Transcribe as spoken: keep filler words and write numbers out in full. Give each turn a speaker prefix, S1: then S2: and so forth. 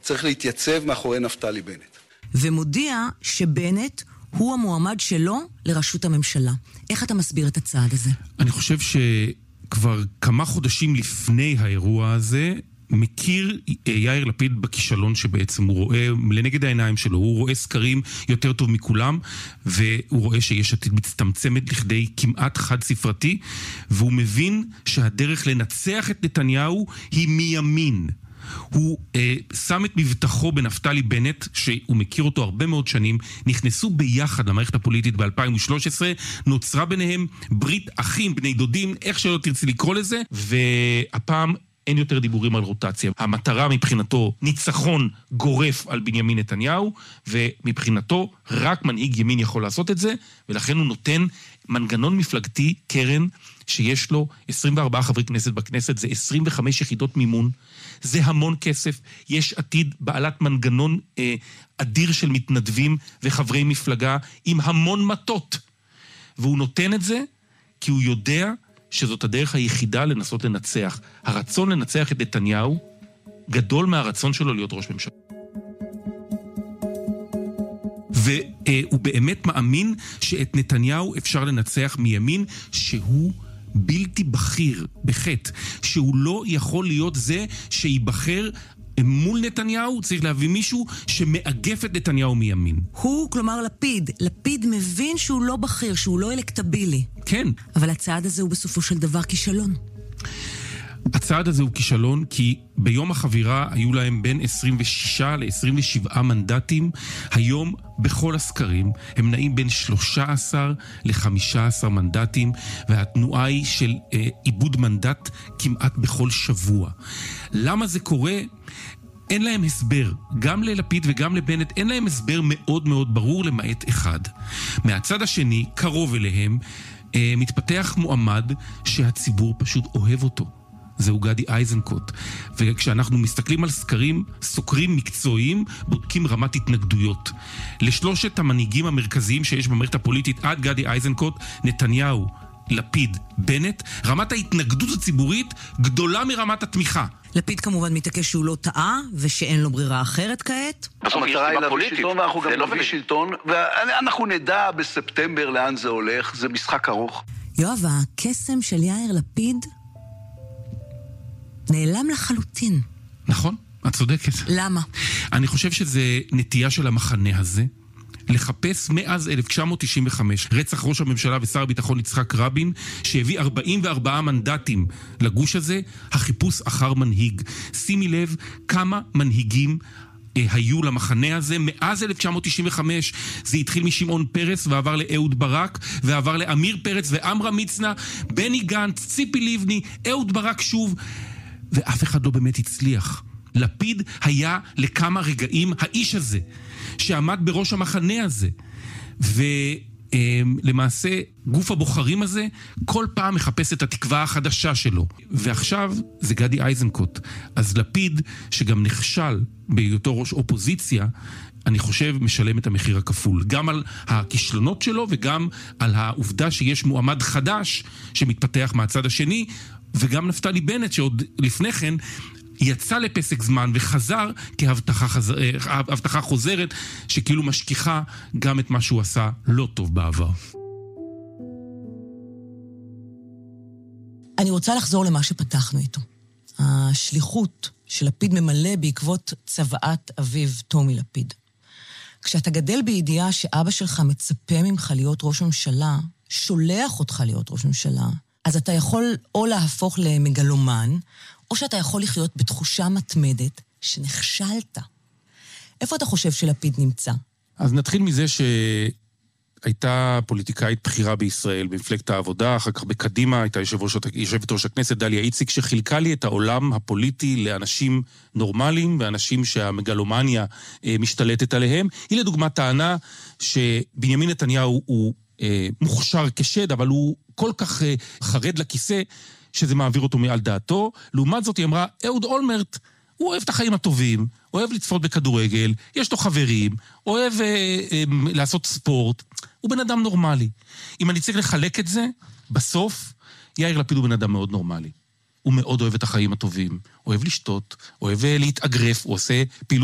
S1: צריך להתייצב מאחורי נפתלי בנט.
S2: ומודיע שבנט הוא המועמד שלו לראשות הממשלה. איך אתה מסביר את הצעד הזה?
S3: אני חושב שכבר כמה חודשים לפני האירוע הזה, מכיר יאיר לפיד בכישלון שבעצם הוא רואה לנגד העיניים שלו, הוא רואה סקרים יותר טוב מכולם, והוא רואה שיש עתיד מצטמצמת לכדי כמעט חד ספרתי, והוא מבין שהדרך לנצח את נתניהו היא מימין. הוא אה, שם את מבטחו בנפתלי בנט, שהוא מכיר אותו הרבה מאוד שנים, נכנסו ביחד למערכת הפוליטית ב-אלפיים ושלוש עשרה, נוצרה ביניהם ברית אחים, בני דודים, איך שלא תרצי לקרוא לזה, והפעם אין יותר דיבורים על רוטציה. המטרה מבחינתו ניצחון גורף על בנימין נתניהו, ומבחינתו רק מנהיג ימין יכול לעשות את זה, ולכן הוא נותן מנגנון מפלגתי, קרן, שיש לו עשרים וארבעה חברי כנסת בכנסת, זה עשרים וחמש יחידות מימון, זה המון כסף, יש עתיד בעלת מנגנון אה, אדיר של מתנדבים וחברי מפלגה, עם המון מטות, והוא נותן את זה כי הוא יודע שזאת הדרך היחידה לנסות לנצח. הרצון לנצח את נתניהו גדול מהרצון שלו להיות ראש ממשלה. והוא באמת מאמין שאת נתניהו אפשר לנצח מימין, שהוא בלתי בכיר בחטא, שהוא לא יכול להיות זה שיבחר מול נתניהו, צריך להביא מישהו שמאגף את נתניהו מימין.
S2: הוא, כלומר לפיד, לפיד מבין שהוא לא בכיר, שהוא לא אלקטבילי.
S3: כן.
S2: אבל הצעד הזה הוא בסופו של דבר כישלון.
S3: הצעד הזה הוא כישלון כי ביום החבירה היו להם בין עשרים ושישה ל-עשרים ושבעה מנדטים. היום בכל הסקרים הם נעים בין שלושה עשר ל-חמישה עשר מנדטים, והתנועה היא של אה, איבוד מנדט כמעט בכל שבוע. למה זה קורה? אין להם הסבר. גם ללפיד וגם לבנט אין להם הסבר מאוד מאוד ברור, למעט אחד. מהצד השני, קרוב אליהם, אה, מתפתח מועמד שהציבור פשוט אוהב אותו. זהו גדי איזנקוט. וכשאנחנו מסתכלים על סקרים, סוקרים מקצועיים, בודקים רמת התנגדויות. לשלושת המנהיגים המרכזיים שיש במערכת הפוליטית, עד גדי איזנקוט, נתניהו, לפיד, בנט, רמת ההתנגדות הציבורית גדולה מרמת התמיכה.
S2: לפיד כמובן מתעקש שהוא לא טעה, ושאין לו ברירה אחרת כעת.
S1: המטרה היא להביא שלטון, ואנחנו גם נביא שלטון, ואנחנו נדע בספטמבר לאן זה הולך, זה משחק ארוך.
S2: יואב, הקסם של יאיר לפיד נעלם לחלוטין.
S3: נכון, את צודקת.
S2: למה?
S3: אני חושב שזה נטייה של המחנה הזה, לחפש מאז אלף תשע מאות תשעים וחמש, רצח ראש הממשלה ושר הביטחון יצחק רבין, שהביא ארבעים וארבעה מנדטים לגוש הזה, החיפוש אחר מנהיג. שימי לב כמה מנהיגים אה, היו למחנה הזה, מאז אלף תשע מאות תשעים וחמש, זה התחיל משמעון פרס ועבר לאהוד ברק, ועבר לאמיר פרץ ואמרה מצנע, בני גנץ, ציפי לבני, אהוד ברק שוב, ואף אחד לא באמת הצליח. לפיד היה לכמה רגעים האיש הזה, שעמד בראש המחנה הזה, ולמעשה גוף הבוחרים הזה כל פעם מחפש את התקווה החדשה שלו. ועכשיו זה גדי איזנקוט. אז לפיד, שגם נכשל בהיותו ראש אופוזיציה, אני חושב משלם את המחיר הכפול, גם על הכישלונות שלו וגם על העובדה שיש מועמד חדש שמתפתח מהצד השני, וגם נפתלי בנט שעוד לפני כן יצא לפסק זמן וחזר כהבטחה חז... הבטחה חוזרת שכאילו משכיחה גם את מה שהוא עשה לא טוב בעבר.
S2: אני רוצה לחזור למה שפתחנו איתו. השליחות שלפיד ממלא בעקבות צוואת אביו טומי לפיד. כשאתה גדל בידיעה שאבא שלך מצפה ממך להיות ראש ממשלה, שולח אותך להיות ראש ממשלה, אז אתה יכול או להפוך למגלומן, או שאתה יכול לחיות בתחושה מתמדת שנכשלת. איפה אתה חושב שלפיד נמצא?
S3: אז נתחיל מזה שהייתה פוליטיקאית בחירה בישראל, במפלגת העבודה, אחר כך בקדימה, הייתה יושבת ראש הכנסת דליה איציק, שחילקה לי את העולם הפוליטי לאנשים נורמליים, ואנשים שהמגלומניה משתלטת עליהם. היא לדוגמה טענה שבנימין נתניהו הוא מוכשר כשד, אבל הוא כל כך חרד לכיסא, שזה מעביר אותו מעל דעתו. לעומת זאת היא אמרה, אהוד אולמרט, הוא אוהב את החיים הטובים, אוהב לצפות בכדורגל, יש לו חברים, אוהב אה, אה, לעשות ספורט, הוא בן אדם נורמלי. אם אני צריך לחלק את זה, בסוף, יאיר לפיד הוא בן אדם מאוד נורמלי. הוא מאוד אוהב את החיים הטובים, אוהב לשתות, אוהב להתאגרף, הוא עושה פעילות